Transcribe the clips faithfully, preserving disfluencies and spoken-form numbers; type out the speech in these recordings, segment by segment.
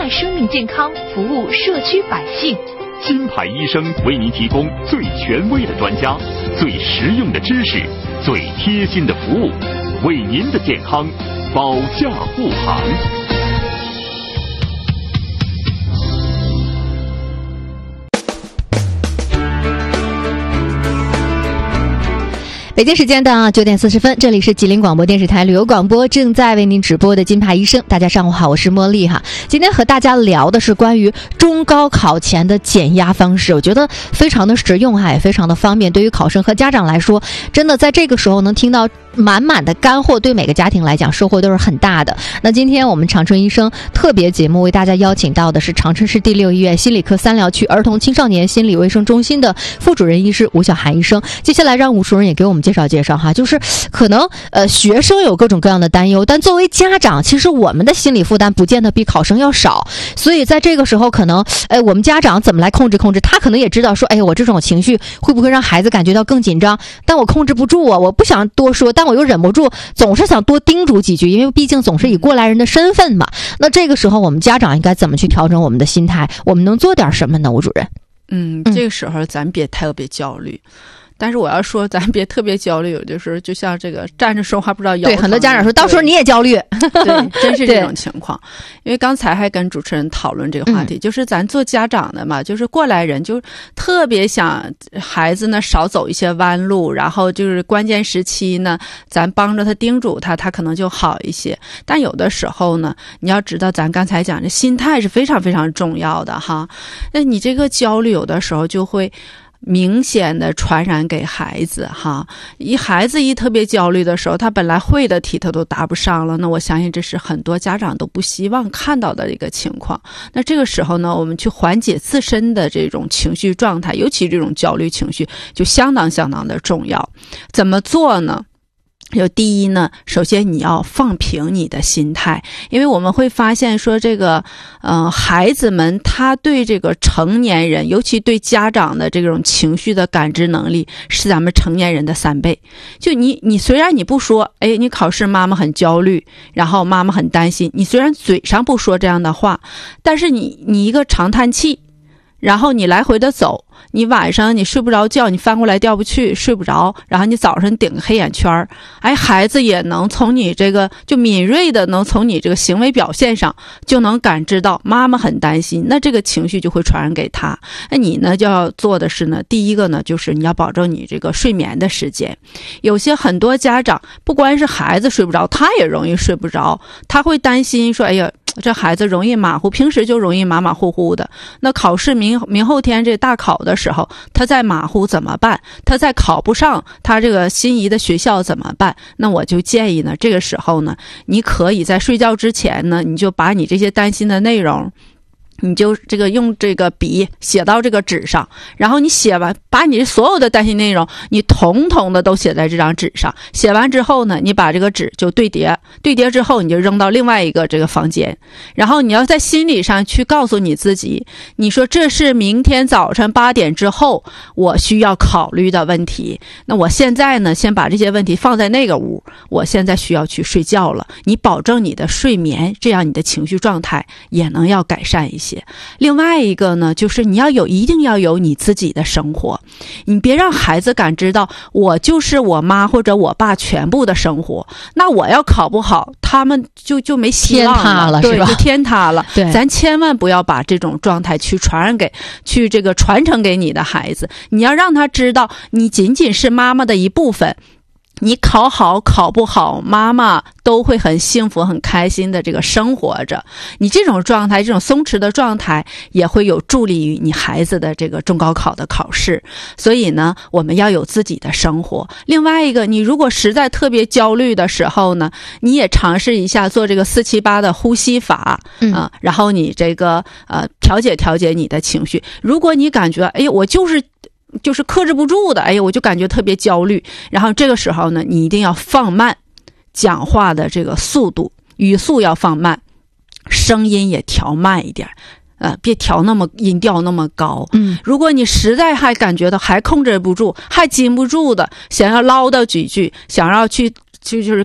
爱生命健康，服务社区百姓。 金牌医生为您提供最权威的专家、最实用的知识、最贴心的服务，为您的健康保驾护航。 北京时间的九点四十分，这里是吉林广播电视台旅游广播，正在为您直播的金牌医生。大家上午好，我是茉莉哈。今天和大家聊的是关于中高考前的减压方式，我觉得非常的实用哈，也非常的方便。对于考生和家长来说，真的在这个时候能听到满满的干货，对每个家庭来讲收获都是很大的。那今天我们长春医生特别节目为大家邀请到的是长春市第六医院心理科三疗区儿童青少年心理卫生中心的副主任医师吴晓涵医生。接下来让吴主任也给我们介绍介绍哈，就是可能呃学生有各种各样的担忧，但作为家长，其实我们的心理负担不见得比考生要少，所以在这个时候可能哎我们家长怎么来控制控制，他可能也知道说哎我这种情绪会不会让孩子感觉到更紧张，但我控制不住啊，我不想多说，但我又忍不住，总是想多叮嘱几句，因为毕竟总是以过来人的身份嘛。那这个时候我们家长应该怎么去调整我们的心态？我们能做点什么呢？吴主任？ 嗯，这个时候咱别特别焦虑。但是我要说咱别特别焦虑，有的时候就像这个站着说话不知道腰疼。 对，很多家长说到时候你也焦虑。 对，真是这种情况。因为刚才还跟主持人讨论这个话题、嗯、就是咱做家长的嘛，就是过来人就特别想孩子呢少走一些弯路，然后就是关键时期呢咱帮着他叮嘱他，他可能就好一些。但有的时候呢，你要知道咱刚才讲的心态是非常非常重要的哈。那你这个焦虑有的时候就会明显的传染给孩子哈，一孩子一特别焦虑的时候，他本来会的题他都答不上了，那我相信这是很多家长都不希望看到的一个情况。那这个时候呢，我们去缓解自身的这种情绪状态，尤其这种焦虑情绪就相当相当的重要。怎么做呢？有第一呢，首先你要放平你的心态，因为我们会发现说这个呃孩子们他对这个成年人，尤其对家长的这种情绪的感知能力是咱们成年人的三倍。就你你虽然你不说，哎，你考试妈妈很焦虑，然后妈妈很担心，你虽然嘴上不说这样的话，但是你你一个长叹气，然后你来回的走，你晚上你睡不着觉，你翻过来掉不去，睡不着，然后你早上顶个黑眼圈，哎，孩子也能从你这个就敏锐的能从你这个行为表现上就能感知到妈妈很担心，那这个情绪就会传染给他。那你呢就要做的是呢，第一个呢就是你要保证你这个睡眠的时间。有些很多家长不光是孩子睡不着，他也容易睡不着，他会担心说哎呀这孩子容易马虎，平时就容易马马虎虎的，那考试明明后天这大考的时候他再马虎怎么办？他再考不上他这个心仪的学校怎么办？那我就建议呢，这个时候呢，你可以在睡觉之前呢，你就把你这些担心的内容，你就这个用这个笔写到这个纸上，然后你写完，把你所有的担心内容你统统的都写在这张纸上。写完之后呢，你把这个纸就对叠，对叠之后你就扔到另外一个这个房间，然后你要在心理上去告诉你自己，你说这是明天早晨八点之后我需要考虑的问题，那我现在呢先把这些问题放在那个屋，我现在需要去睡觉了。你保证你的睡眠，这样你的情绪状态也能要改善一些。另外一个呢，就是你要有一定要有你自己的生活，你别让孩子感知到我就是我妈或者我爸全部的生活，那我要考不好他们就就没希望了， 天塌了， 对， 是吧？ 就天塌了。 对， 咱千万不要把这种状态去传染给去这个传承给你的孩子，你要让他知道你仅仅是妈妈的一部分，你考好考不好，妈妈都会很幸福很开心的这个生活着。你这种状态，这种松弛的状态也会有助力于你孩子的这个中高考的考试。所以呢，我们要有自己的生活。另外一个，你如果实在特别焦虑的时候呢，你也尝试一下做这个四七八的呼吸法、嗯、啊，然后你这个呃调节调节你的情绪。如果你感觉哎我就是就是克制不住的，哎呀，我就感觉特别焦虑。然后这个时候呢，你一定要放慢讲话的这个速度，语速要放慢，声音也调慢一点，呃，别调那么音调那么高。嗯，如果你实在还感觉到还控制不住，还禁不住的，想要唠叨几句，想要去去就是给他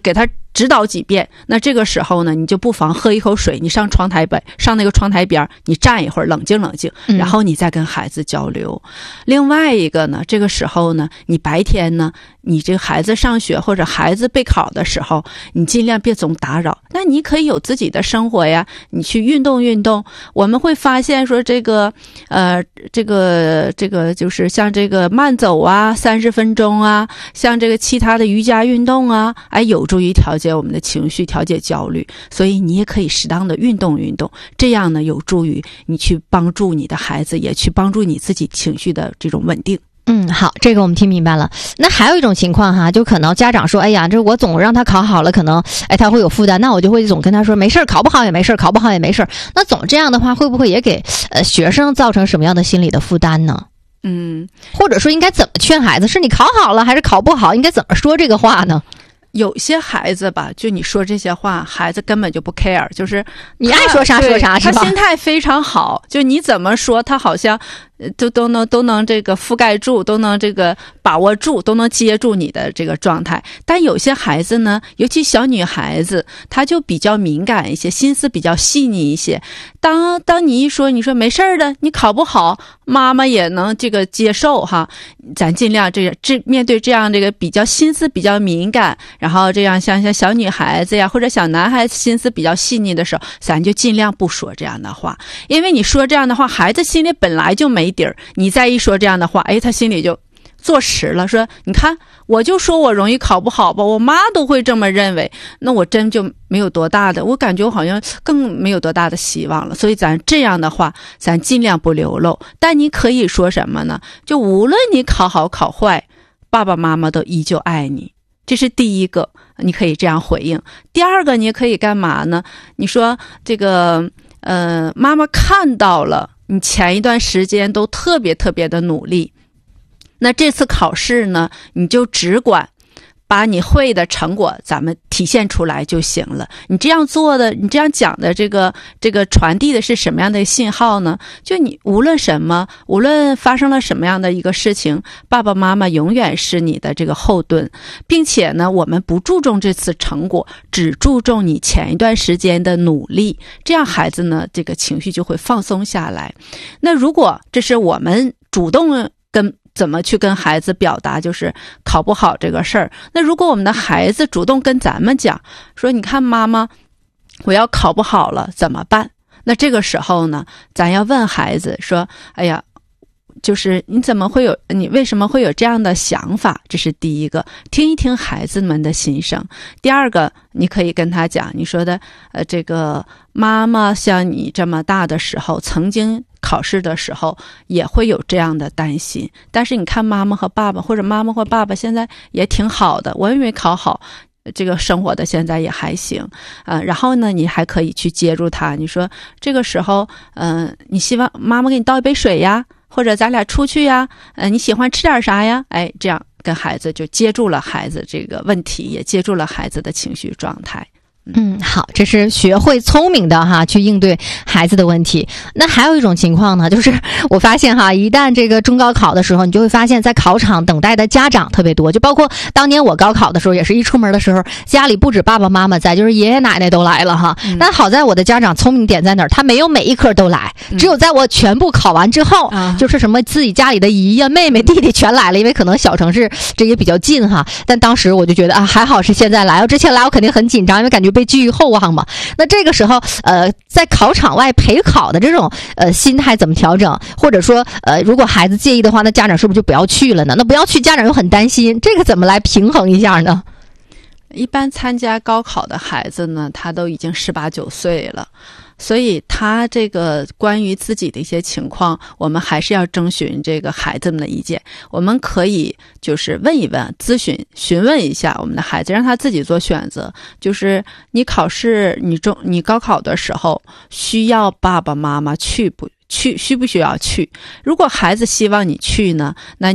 指导几遍，那这个时候呢，你就不妨喝一口水，你上窗台边，上那个窗台边，你站一会儿，冷静冷静，然后你再跟孩子交流。嗯、另外一个呢，这个时候呢，你白天呢，你这个孩子上学或者孩子备考的时候，你尽量别总打扰。那你可以有自己的生活呀，你去运动运动。我们会发现说，这个呃，这个这个就是像这个慢走啊，三十分钟啊，像这个其他的瑜伽运动啊，哎，有助于调节我们的情绪，调节焦虑。所以你也可以适当的运动运动，这样呢，有助于你去帮助你的孩子，也去帮助你自己情绪的这种稳定。 嗯，好，这个我们听明白了。那还有一种情况哈，就可能家长说，哎呀，这我总让他考好了，可能哎他会有负担，那我就会总跟他说，没事，考不好也没事，考不好也没事。那总这样的话，会不会也给呃学生造成什么样的心理的负担呢？ 嗯， 或者说应该怎么劝孩子？是你考好了还是考不好？应该怎么说这个话呢？ 有些孩子吧，就你说这些话，孩子根本就不 care， 就是你爱说啥说啥，是吧？ 他心态非常好，就你怎么说，他好像都都能都能这个覆盖住，都能这个把握住，都能接住你的这个状态。但有些孩子呢，尤其小女孩子，她就比较敏感一些，心思比较细腻一些。当当你一说，你说没事的，你考不好，妈妈也能这个接受哈。咱尽量这这面对这样这个比较心思比较敏感，然后这样像像小女孩子呀或者小男孩子心思比较细腻的时候，咱就尽量不说这样的话，因为你说这样的话，孩子心里本来就没底儿，你再一说这样的话，哎，他心里就坐实了，说你看，我就说我容易考不好吧，我妈都会这么认为，那我真就没有多大的，我感觉我好像更没有多大的希望了。所以咱这样的话，咱尽量不流露。但你可以说什么呢？就无论你考好考坏，爸爸妈妈都依旧爱你。这是第一个，你可以这样回应。第二个，你也可以干嘛呢？你说这个呃，妈妈看到了你前一段时间都特别特别的努力，那这次考试呢，你就只管把你会的成果咱们体现出来就行了。你这样做的，你这样讲的这个这个传递的是什么样的信号呢？就你无论什么，无论发生了什么样的一个事情，爸爸妈妈永远是你的这个后盾，并且呢，我们不注重这次成果，只注重你前一段时间的努力，这样孩子呢，这个情绪就会放松下来。那如果这是我们主动跟怎么去跟孩子表达就是考不好这个事儿，那如果我们的孩子主动跟咱们讲说，你看妈妈，我要考不好了怎么办？那这个时候呢，咱要问孩子说，哎呀，就是你怎么会有，你为什么会有这样的想法？这是第一个，听一听孩子们的心声。第二个，你可以跟他讲，你说的呃，这个妈妈像你这么大的时候，曾经考试的时候也会有这样的担心，但是你看妈妈和爸爸，或者妈妈或爸爸现在也挺好的，我也没考好，这个生活的现在也还行，呃，然后呢，你还可以去接住他，你说这个时候，嗯、呃，你希望妈妈给你倒一杯水呀，或者咱俩出去呀，呃，你喜欢吃点啥呀？哎，这样跟孩子就接住了孩子这个问题，也接住了孩子的情绪状态。 嗯，好，这是学会聪明的哈，去应对孩子的问题。那还有一种情况呢，就是我发现哈，一旦这个中高考的时候，你就会发现在考场等待的家长特别多，就包括当年我高考的时候，也是一出门的时候，家里不止爸爸妈妈在，就是爷爷奶奶都来了哈。嗯、但好在我的家长聪明点在哪儿？他没有每一科都来，只有在我全部考完之后，嗯、就是什么自己家里的姨呀、妹妹、弟弟全来了，因为可能小城市这也比较近哈。但当时我就觉得啊，还好是现在来，要之前来我肯定很紧张，因为感觉被寄予厚望嘛。那这个时候呃在考场外陪考的这种呃心态怎么调整？或者说呃如果孩子介意的话，那家长是不是就不要去了呢？那不要去，家长又很担心，这个怎么来平衡一下呢？ 一般参加高考的孩子呢，他都已经十八九岁了，所以他这个关于自己的一些情况，我们还是要征询这个孩子们的意见。我们可以就是问一问，咨询询问一下我们的孩子，让他自己做选择。就是你考试，你中你高考的时候，需要爸爸妈妈去不去？需不需要去？如果孩子希望你去呢，那你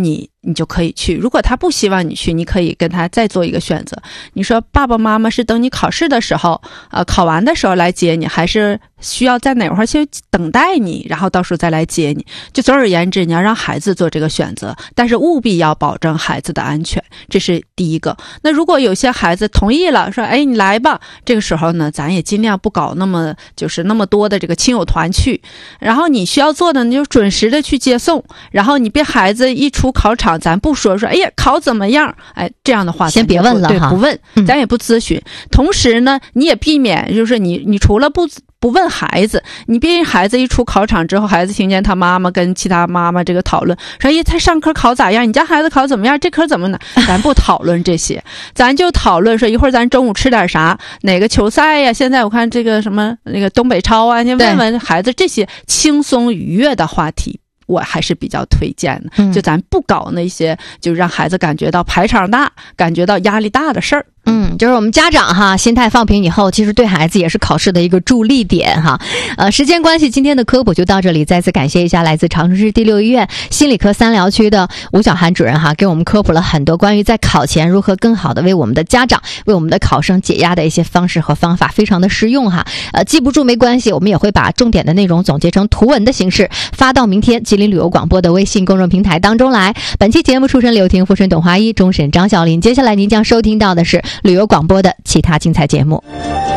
你就可以去。如果他不希望你去，你可以跟他再做一个选择。你说爸爸妈妈是等你考试的时候，呃，考完的时候来接你，还是需要在哪块儿去等待你，然后到时候再来接你？就总而言之，你要让孩子做这个选择，但是务必要保证孩子的安全，这是第一个。那如果有些孩子同意了，说哎你来吧，这个时候呢，咱也尽量不搞那么就是那么多的这个亲友团去。然后你需要做的，你就准时的去接送。然后你别孩子一出考场，咱不说说哎呀考怎么样，哎这样的话先别问了对， 哈， 不问，咱也不咨询。嗯、同时呢，你也避免就是你你除了不不问孩子，你别孩子一出考场之后，孩子听见他妈妈跟其他妈妈这个讨论，说哎他上科考咋样？你家孩子考怎么样？这科怎么呢？咱不讨论这些，咱就讨论说一会儿咱中午吃点啥，哪个球赛呀？现在我看这个什么那个东北超啊，你问问孩子这些轻松愉悦的话题。我还是比较推荐的，就咱不搞那些就让孩子感觉到排场大、感觉到压力大的事儿。 嗯，就是我们家长哈，心态放平以后，其实对孩子也是考试的一个助力点哈。呃，时间关系，今天的科普就到这里，再次感谢一下来自长春市第六医院心理科三疗区的吴晓涵主任哈，给我们科普了很多关于在考前如何更好的为我们的家长、为我们的考生解压的一些方式和方法，非常的实用哈。呃，记不住没关系，我们也会把重点的内容总结成图文的形式发到明天吉林旅游广播的微信公众平台当中来。本期节目出身刘婷、富顺董华一、终审张小林，接下来您将收听到的是旅游广播的其他精彩节目。